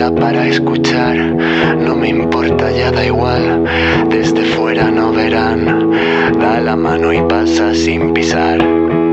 queda para escuchar. No me importa, ya da igual, desde fuera no verán. Da la mano y pasa sin pisar.